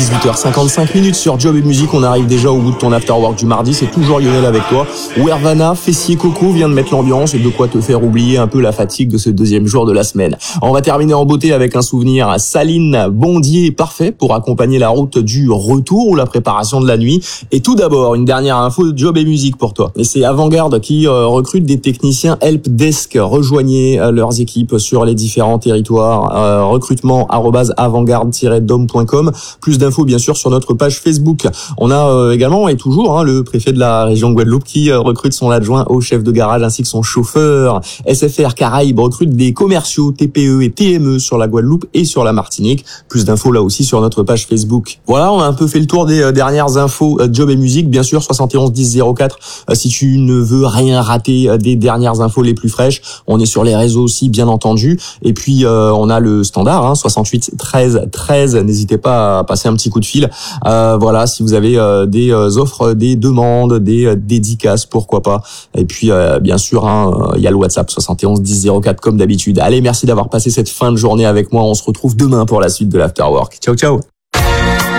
18h55 sur Job et Musique. On arrive déjà au bout de ton afterwork du mardi. C'est toujours Lionel avec toi. Wervana, Fessier Coco vient de mettre l'ambiance et de quoi te faire oublier un peu la fatigue de ce deuxième jour de la semaine. On va terminer en beauté avec un souvenir à Saline Bondier, parfait pour accompagner la route du retour ou la préparation de la nuit. Et tout d'abord, une dernière info de Job et Musique pour toi. Et c'est Avantgarde qui recrute des techniciens helpdesk. Rejoignez leurs équipes sur les différents territoires. Recrutement @avantgarde-dom.com. Plus d'infos bien sûr sur notre page Facebook. On a également et toujours le préfet de la région Guadeloupe qui recrute son adjoint au chef de garage ainsi que son chauffeur. SFR Caraïbes recrute des commerciaux TPE et TME sur la Guadeloupe et sur la Martinique. Plus d'infos là aussi sur notre page Facebook. Voilà, on a un peu fait le tour des dernières infos Job et Musique. Bien sûr 71 10 04 si tu ne veux rien rater des dernières infos les plus fraîches. On est sur les réseaux aussi bien entendu. Et puis on a le standard 68 13 13. N'hésitez pas à passer un petit coup de fil. Voilà, si vous avez des offres, des demandes, des dédicaces, pourquoi pas. Et puis bien sûr, il y a le WhatsApp 71 10 04 comme d'habitude. Allez, merci d'avoir passé cette fin de journée avec moi. On se retrouve demain pour la suite de l'Afterwork. Ciao ciao.